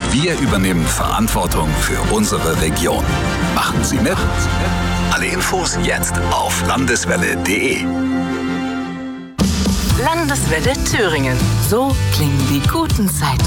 Wir übernehmen Verantwortung für unsere Region. Machen Sie mit? Alle Infos jetzt auf landeswelle.de. Landeswelle Thüringen. So klingen die guten Zeiten.